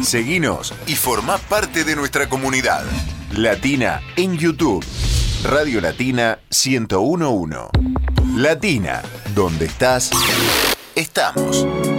Seguinos y formá parte de nuestra comunidad. Latina en YouTube. Radio Latina 1011. Latina, donde estás, estamos.